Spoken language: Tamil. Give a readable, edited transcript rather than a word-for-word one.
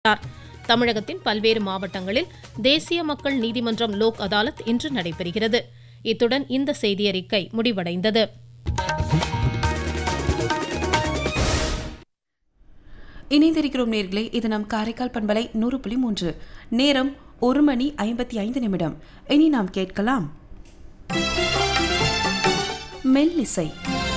தமிழகத்தின் பல்வேறு மாவட்டங்களில் தேசிய மக்கள் நீதிமன்றம் லோக் அதாலத் இன்று நடைபெறுகிறது. இத்துடன் இந்த செய்தியறிக்கை முடிவடைந்தது. இணைந்திருக்கிறோம் நேர்களே, இது நம் காரைக்கால் பண்பலை 100.3. நேரம் 1:55. இனி நாம் கேட்கலாம் மெல்லிசை.